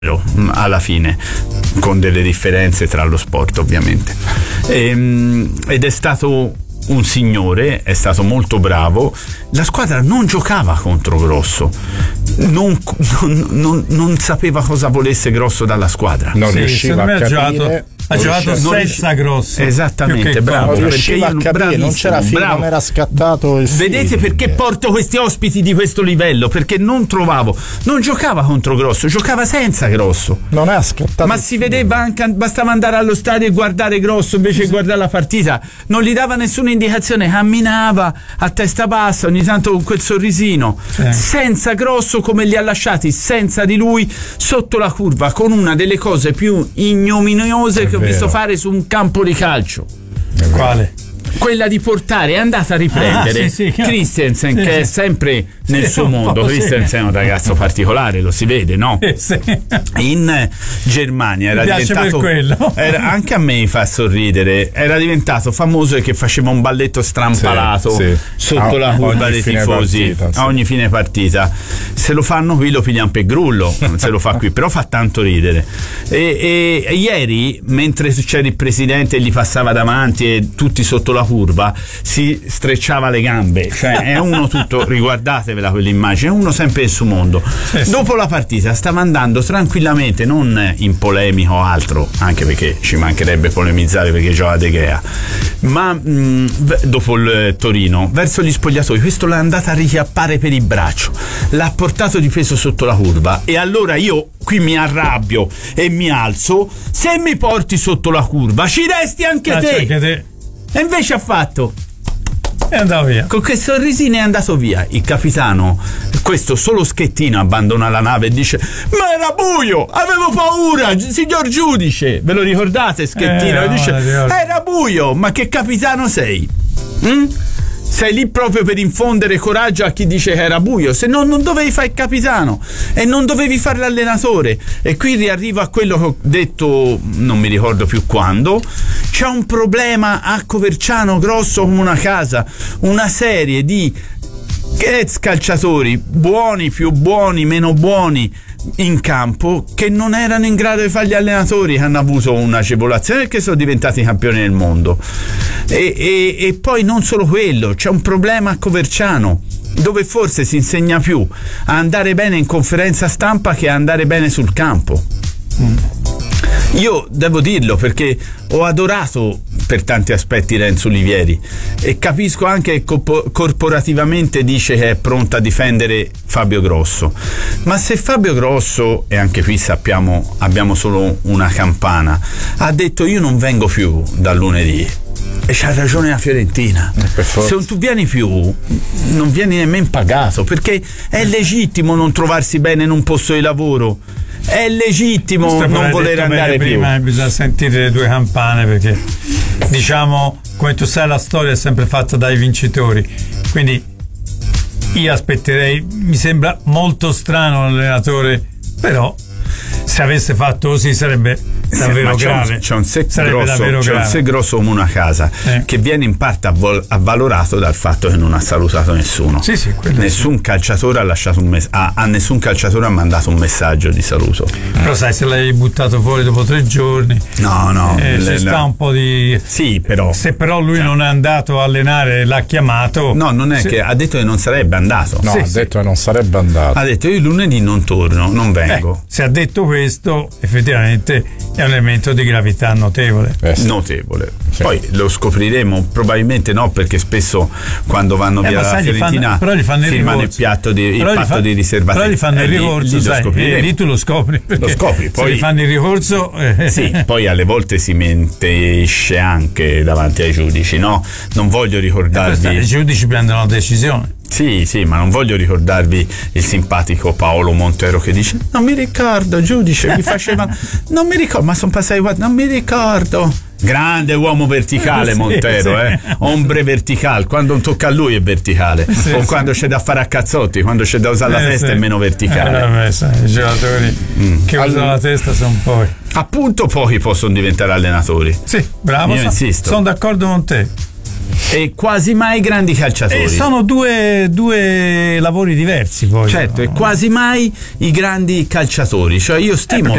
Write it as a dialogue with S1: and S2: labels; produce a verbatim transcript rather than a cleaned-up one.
S1: alla fine, con delle differenze tra lo sport ovviamente, e, ed è stato un signore, è stato molto bravo. La squadra non giocava contro Grosso, non, non, non, non sapeva cosa volesse Grosso dalla squadra,
S2: non
S3: sì,
S2: riusciva a capire,
S3: giocato, ha giocato senza Grosso,
S1: esattamente, bravo,
S2: non riusciva a capire, non c'era filo, non era scattato il
S1: vedete
S2: film.
S1: Perché porto questi ospiti di questo livello? Perché non trovavo, non giocava contro Grosso, giocava senza Grosso,
S2: non è scattato,
S1: ma si vedeva anche, bastava andare allo stadio e guardare Grosso invece di guardare la partita, non gli dava nessuna indicazione, camminava a testa bassa, ogni tanto con quel sorrisino, sì. Senza Grosso, come li ha lasciati senza di lui sotto la curva, con una delle cose più ignominiose è che vero. Ho visto fare su un campo di calcio.
S3: Quale?
S1: Quella di portare, è andata a riprendere ah, sì, sì, Christensen, sì, che sì. È sempre nel sì, suo mondo. Christensen è un ragazzo particolare, lo si vede, no? Sì. In Germania era diventato, era, anche a me mi fa sorridere, era diventato famoso perché faceva un balletto strampalato sì, sì. sotto ah, la curva dei tifosi partita, sì. a ogni fine partita. Se lo fanno qui lo pigliano per grullo, non se lo fa qui, però fa tanto ridere. E, e, e ieri, mentre c'era il presidente e gli passava davanti e tutti sotto la curva, si strecciava le gambe, cioè è uno tutto, riguardatevela quell'immagine, è uno sempre nel suo mondo. Sì, sì. Dopo la partita stava andando tranquillamente, non in polemico o altro, anche perché ci mancherebbe polemizzare perché gioca De Gea, ma mh, dopo il Torino verso gli spogliatoi, questo l'ha andata a richiappare per il braccio, l'ha portato di peso sotto la curva, e allora io qui mi arrabbio e mi alzo, se mi porti sotto la curva ci resti anche ah, te. Anche te. E invece ha fatto
S3: è andato via
S1: con quel sorrisino, è andato via. Il capitano, questo solo Schettino, abbandona la nave e dice: ma era buio, avevo paura, signor giudice. Ve lo ricordate Schettino?
S3: Eh,
S1: e dice:
S3: no,
S1: era buio. Ma che capitano sei? Mm? Sei lì proprio per infondere coraggio a chi dice che era buio, se no non dovevi fare il capitano e non dovevi fare l'allenatore. E qui riarrivo a quello che ho detto, non mi ricordo più quando. C'è un problema a Coverciano grosso come una casa, una serie di ex calciatori, buoni, più buoni, meno buoni, in campo, che non erano in grado di fare gli allenatori, che hanno avuto un'agevolazione perché sono diventati campioni del mondo. E, e, e poi non solo quello, c'è un problema a Coverciano, dove forse si insegna più a andare bene in conferenza stampa che a andare bene sul campo. mm. Io devo dirlo perché ho adorato per tanti aspetti Renzo Olivieri e capisco anche che corporativamente dice che è pronto a difendere Fabio Grosso, ma se Fabio Grosso, e anche qui sappiamo abbiamo solo una campana, ha detto io non vengo più dal lunedì, e c'ha ragione la Fiorentina, se non tu vieni più non vieni nemmeno pagato, perché è legittimo non trovarsi bene in un posto di lavoro, è legittimo Questo non voler andare più.
S3: Prima bisogna sentire le due campane, perché diciamo, come tu sai, la storia è sempre fatta dai vincitori, quindi io aspetterei, mi sembra molto strano l'allenatore, però se avesse fatto così sarebbe davvero
S1: sì,
S3: grave.
S1: C'è un se grosso, c'è un se grosso come una casa, eh. che viene in parte avval avvalorato dal fatto che non ha salutato nessuno.
S3: Sì, sì,
S1: nessun sì. calciatore ha lasciato un messaggio, a, a nessun calciatore ha mandato un messaggio di saluto.
S3: Però sai, se l'hai buttato fuori dopo tre giorni,
S1: no, no,
S3: eh, le, ci sta no. un po' di.
S1: Sì, però.
S3: Se però lui cioè. non è andato a allenare, l'ha chiamato.
S1: No, non è se... che ha detto che non sarebbe andato.
S2: No,
S1: sì,
S2: ha
S1: sì.
S2: detto che non sarebbe andato.
S1: Ha detto io lunedì non torno, non vengo.
S3: Eh, se ha detto questo, effettivamente è un elemento di gravità notevole.
S1: Eh sì. Notevole. Sì. Poi lo scopriremo, probabilmente no, perché spesso quando vanno
S3: eh,
S1: via dalla Fiorentina firmano il piatto di, il patto
S3: fa,
S1: di riservatezza.
S3: Però gli fanno il ricorso,
S1: lì,
S3: sai,
S1: lì,
S3: eh, lì tu lo scopri.
S1: Lo scopri, poi
S3: se gli fanno il ricorso. Eh.
S1: Sì, poi alle volte si mentisce anche davanti ai giudici, no? Non voglio ricordarvi.
S3: Eh, I giudici prendono la decisione.
S1: Sì, sì, ma non voglio ricordarvi il simpatico Paolo Montero che dice non mi ricordo, giudice, mi faceva non mi ricordo, ma sono passati quattro, non mi ricordo. Grande uomo verticale, sì, Montero, sì. eh ombre verticale, quando non tocca a lui è verticale, sì, o sì. quando c'è da fare a cazzotti, quando c'è da usare eh, la testa sì. è meno verticale.
S3: Eh, vabbè, sai, i giocatori mm. che allora, usano la testa sono poi
S1: appunto pochi possono diventare allenatori.
S3: Sì, bravo,
S1: io insisto,
S3: sono d'accordo con te.
S1: e quasi mai i grandi calciatori.
S3: E sono due, due lavori diversi poi.
S1: Certo, e quasi mai i grandi calciatori. Cioè io stimo